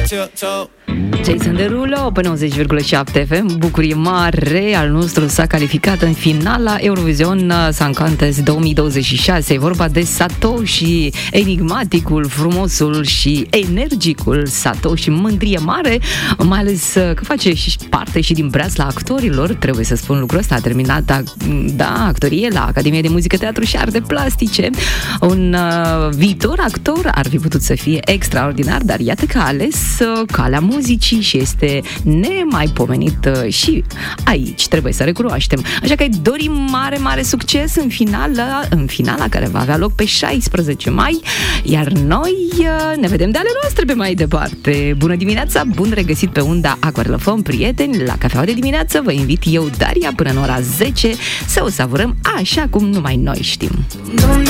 Jason Derulo pe 90,7 FM. Bucurie mare, al nostru s-a calificat în finala Eurovision Song Contest 2026. E vorba de Satoshi, enigmaticul, frumosul și energicul Satoshi. Mândrie mare, mai ales că face și parte și din breasla actorilor. Trebuie să spun lucrul ăsta. A terminat actorie la Academia de Muzică, Teatru și Arte Plastice. Un viitor actor ar fi putut să fie extraordinar, dar iată că a ales calea muzicii și este nemaipomenit și aici, trebuie să recunoaștem. Așa că îi dorim mare succes în finala care va avea loc pe 16 mai, iar noi ne vedem de ale noastre pe mai departe. Bună dimineața, bun regăsit pe unda Aquarelofon, prieteni, la cafeaua de dimineață vă invit eu, Daria, până în ora 10 să o savurăm așa cum numai noi știm.